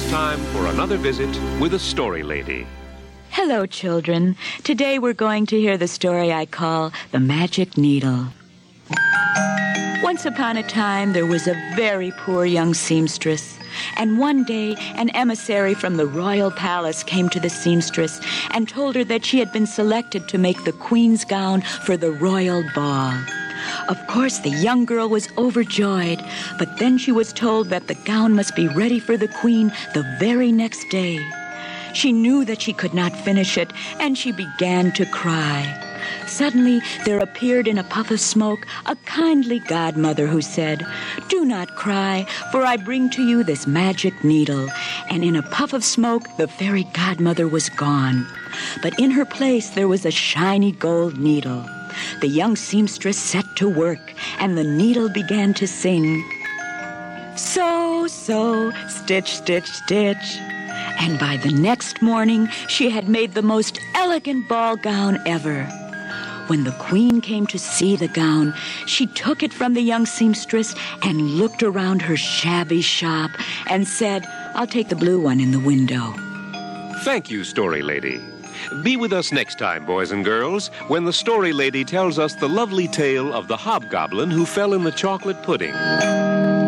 it's time for another visit with a story lady. Hello, children. Today we're going to hear the story I call The Magic Needle. Once upon a time, there was a very poor young seamstress. And one day, an emissary from the royal palace came to the seamstress and told her that she had been selected to make the queen's gown for the royal ball. Of course, the young girl was overjoyed, but then she was told that the gown must be ready for the queen the very next day. She knew that she could not finish it, and she began to cry. Suddenly, there appeared in a puff of smoke a kindly godmother who said, "Do not cry, for I bring to you this magic needle." And in a puff of smoke, the fairy godmother was gone. But in her place, there was a shiny gold needle. The young seamstress set to work, and the needle began to sing. Sew, sew, stitch, stitch, stitch. And by the next morning, she had made the most elegant ball gown ever. When the queen came to see the gown, she took it from the young seamstress and looked around her shabby shop and said, "I'll take the blue one in the window." Thank you, story lady. Be with us next time, boys and girls, when the story lady tells us the lovely tale of the hobgoblin who fell in the chocolate pudding.